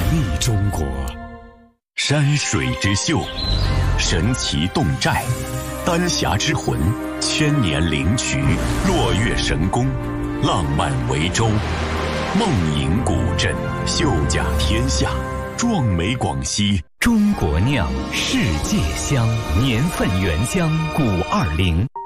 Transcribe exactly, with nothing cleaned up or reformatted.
丽中国。山水之秀，神奇侗寨，丹霞之魂，千年灵渠，落月神功，浪漫维州，梦影古镇，秀甲天下，壮美广西。 中国酿世界香，年份原浆古二零。